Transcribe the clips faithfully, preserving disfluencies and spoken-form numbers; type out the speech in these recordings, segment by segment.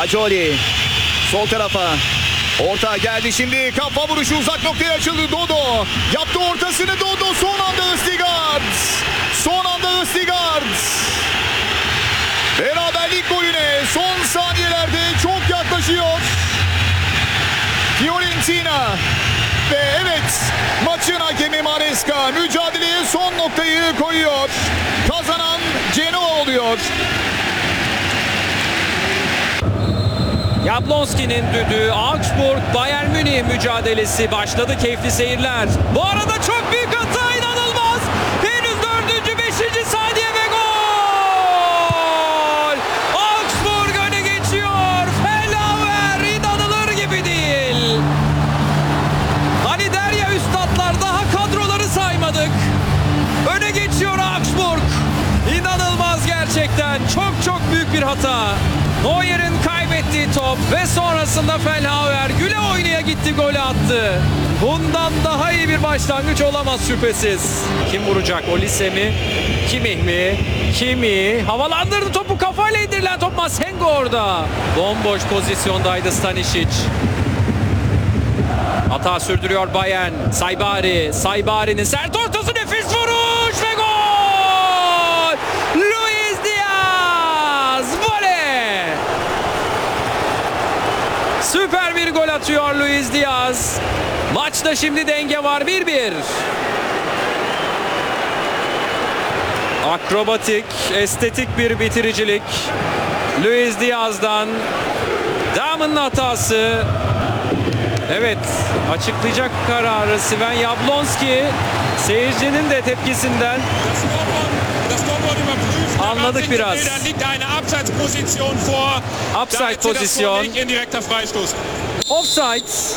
Bajoli sol tarafa. Orta geldi şimdi. Kafa vuruşu uzak noktaya açıldı. Dodo yaptı ortasını. Dodo son anda Østigard. Son anda Østigard. Beraberlik golüne son saniyelerde çok yaklaşıyor Fiorentina. Ve evet, maçın hakemi Maresca mücadeleye son noktayı koyuyor. Kazanan Genoa oluyor. Jablonski'nin düdüğü, Augsburg Bayern Münih mücadelesi başladı. Keyifli seyirler. Bu arada çok büyük hata, inanılmaz. Henüz dördüncü beşinci saniye ve gol. Augsburg öne geçiyor. Fellauer, inanılır gibi değil. Hani der ya üstadlar, daha kadroları saymadık. Öne geçiyor Augsburg. İnanılmaz gerçekten. Çok çok büyük bir hata. Neuer'in kaybettiği top ve sonrasında Fellauer güle oynaya gitti, golü attı. Bundan daha iyi bir başlangıç olamaz şüphesiz. Kim vuracak? Olise mi? Kimih mi? Kimi? Havalandırdı topu, kafayla indirilen top. Masengo orada. Bomboş pozisyondaydı Stanisic. Hata sürdürüyor Bayern. Saibari. Saibari'nin sert ortası, nefis vuruş ve gol! Luis Diaz! Voley! Süper bir gol atıyor Luis Diaz. Maçta şimdi denge var, bir bir. Akrobatik, estetik bir bitiricilik. Luis Diaz'dan. Damon'un hatası. Evet, açıklayacak kararı Sven Jablonski. Seyircinin de tepkisinden anladık biraz. Upside pozisyon. Offside.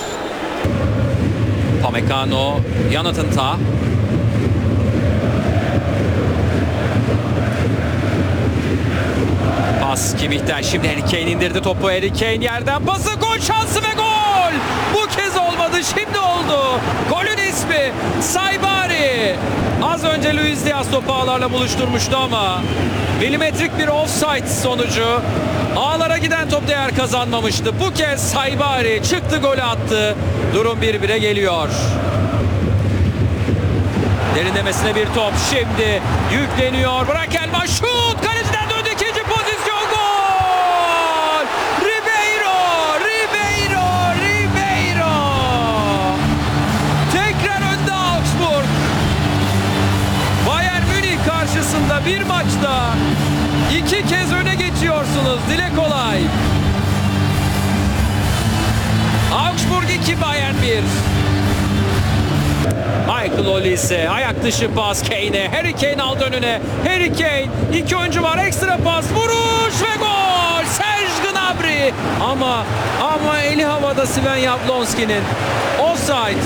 Pamecano, Jonathan Tah. Pas Kimih'ten, şimdi Harry Kane indirdi topu. Harry Kane yerden pası, gol şansı ve gol! Bu kez olmadı, şimdi oldu. Golün ismi Saibari. Az önce Luis Diaz topu ağlarla buluşturmuştu ama milimetrik bir offside sonucu ağlara giden top değer kazanmamıştı. Bu kez Saibari çıktı, golü attı. Durum bir bire geliyor. Derinlemesine bir top, şimdi yükleniyor. Brakelman şut, kaleciden döndü, ikinci pozisyon, gol! Ribeiro, Ribeiro, Ribeiro! Tekrar önde Augsburg. Bayern Münih karşısında bir maçta iki kez öne geçiyorsunuz. Dile kolay. Augsburg iki, Bayern bir. Michael Olise, ayak dışı pas Kane'e. Harry Kane aldı önüne. Harry Kane, iki oyuncu var, ekstra pas, vuruş ve gol! Serge Gnabry. Ama ama eli havada Sven Jablonski'nin. Offside.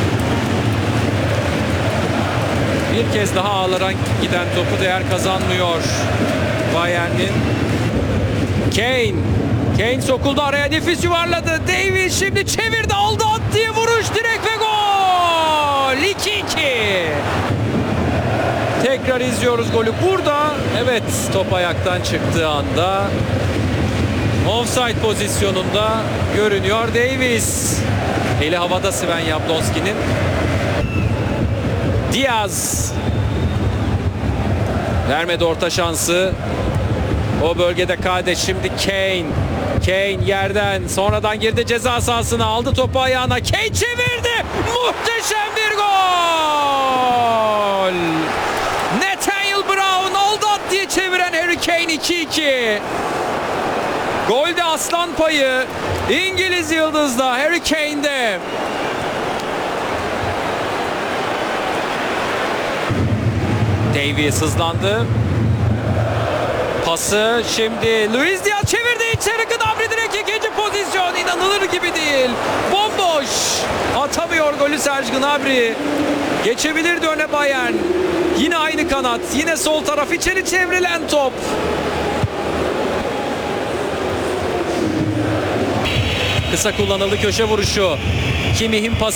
Bir kez daha ağlara giden topu değer kazanmıyor Bayern'in. Kane. Kane sokuldu araya, nefis yuvarladı. Davies şimdi çevirdi, aldı, attığı vuruş, direkt ve gol! iki iki. Tekrar izliyoruz golü. Burada evet, top ayaktan çıktığı anda offside pozisyonunda görünüyor Davies. Eli havada Sven Jablonski'nin. Diaz vermedi orta şansı. O bölgede Kade, şimdi Kane. Kane yerden sonradan girdi ceza sahasına, aldı topu ayağına. Kane çevirdi. Muhteşem bir gol. Nathaniel Brown oldu at diye çeviren Harry Kane, iki iki. Golde aslan payı İngiliz yıldızda, Harry Kane'de. Davies hızlandı. Pası şimdi Luis Diaz çevirdi içeri, Gnabry direkt ikinci pozisyon, inanılır gibi değil. Bomboş. Atamıyor golü Serge Gnabry. Geçebilirdi öne Bayern. Yine aynı kanat, yine sol taraf, içeri çevrilen top. Kısa kullanıldı köşe vuruşu. Kimih'in pası.